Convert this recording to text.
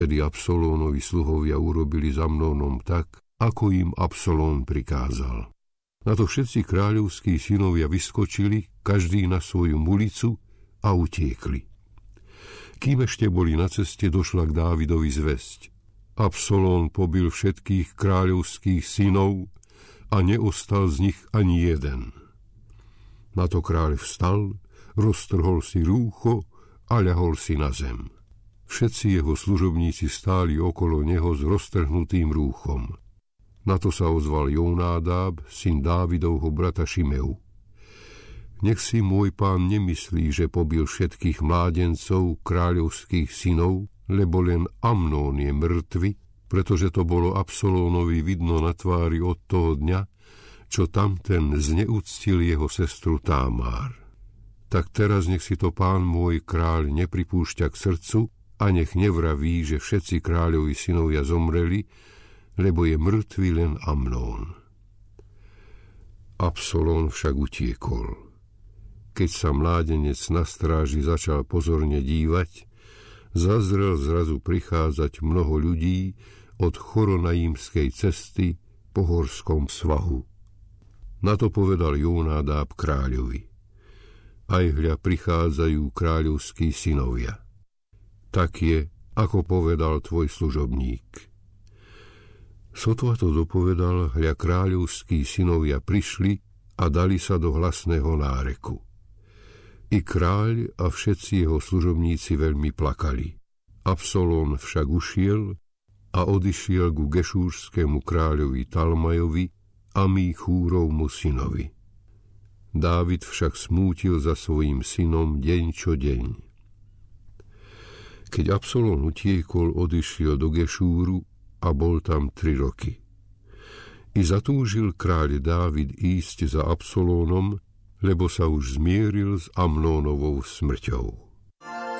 Tedy Absalónovi sluhovia urobili s Amnónom tak, ako im Absalón prikázal. Na to všetci kráľovskí synovia vyskočili, každý na svoju mulicu, a utiekli. Kým ešte boli na ceste, došla k Dávidovi zvesť. Absalón pobil všetkých kráľovských synov a neostal z nich ani jeden. Na to kráľ vstal, roztrhol si rúcho a ľahol si na zem. Všetci jeho služobníci stáli okolo neho s roztrhnutým rúchom. Na to sa ozval Jónádáb, syn Dávidovho brata Šimeu. Nech si môj pán nemyslí, že pobil všetkých mládencov kráľovských synov, lebo len Amnón je mŕtvy, pretože to bolo Absalónovi vidno na tvári od toho dňa, čo tamten zneúctil jeho sestru Támár. Tak teraz nech si to pán môj kráľ nepripúšťa k srdcu a nech nevraví, že všetci kráľovi synovia zomreli, lebo je mŕtvy len Amnón. Absalón však utiekol. Keď sa mládenec na stráži začal pozorne dívať, zazrel zrazu prichádzať mnoho ľudí od choronajímskej cesty po horskom svahu. Na to povedal Jónádáb kráľovi: Aj hľa prichádzajú kráľovskí synovia. Tak je, ako povedal tvoj služobník. Sotva to dopovedal, hľa kráľovskí synovia prišli a dali sa do hlasného náreku. I kráľ a všetci jeho služobníci veľmi plakali. Absalón však ušiel a odišiel ku gešúrskému kráľovi Talmajovi a Míchúrovmu synovi. Dávid však smútil za svojím synom deň čo deň. Keď Absalón utiekol, odišiel do Gešúru a bol tam 3 roky. I zatúžil kráľ Dávid ísť za Absalónom, lebo sa už zmieril s Amnónovou smrťou.